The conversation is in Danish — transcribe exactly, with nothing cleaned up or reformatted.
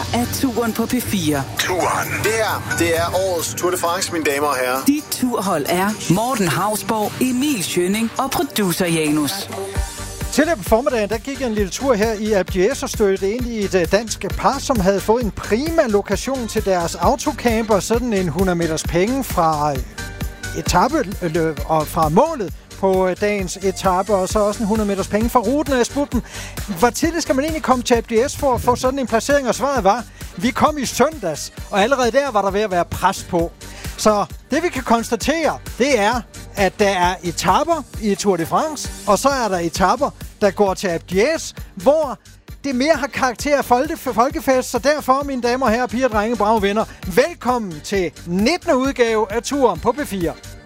er Turen på P fire. Turen. Det her, det er årets Tour de France, mine damer og herrer. Dit turhold er Morten Hausborg, Emil Schønning og producer Janus. Tidligere på formiddagen, der gik jeg en lille tur her i Alpe d'Huez og stødte ind i et dansk par, som havde fået en prima lokation til deres autocamper, sådan en hundrede meters penge fra etape og fra målet på dagens etape, og så også en hundrede meters penge fra ruten. Jeg spurgte dem, hvor tidligt skal man egentlig komme til Alpe d'Huez for at få sådan en placering? Og svaret var, vi kom i søndags, og allerede der var der ved at være pres på. Så det vi kan konstatere, det er, at der er etaper i Tour de France, og så er der etaper, der går til Alpe d'Huez, hvor det mere har karakter af folkefest. Så derfor, mine damer og herrer, piger, drenge, brave venner, velkommen til nittende udgave af Turen på P fire.